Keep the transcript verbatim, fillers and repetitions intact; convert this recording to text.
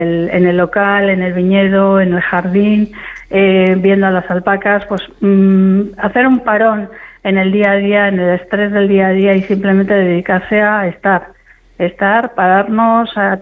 el, en el local, en el viñedo, en el jardín, eh, viendo a las alpacas, pues mmm, hacer un parón en el día a día, en el estrés del día a día y simplemente dedicarse a estar, estar, pararnos, a